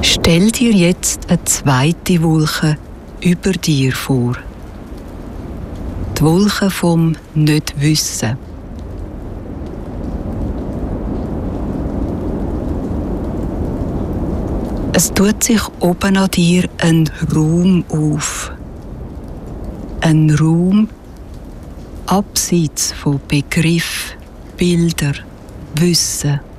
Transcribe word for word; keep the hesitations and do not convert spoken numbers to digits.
Stell dir jetzt eine zweite Wolke über dir vor. Die Wolke vom Nicht-Wissen. Es tut sich oben an dir ein Raum auf. Ein Raum abseits von Begriff, Bilder, Wissen.